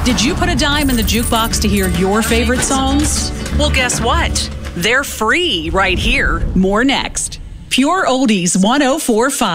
Did you put a dime in the jukebox to hear your favorite songs? Well, guess what? They're free right here. More next. Pure Oldies 104.5.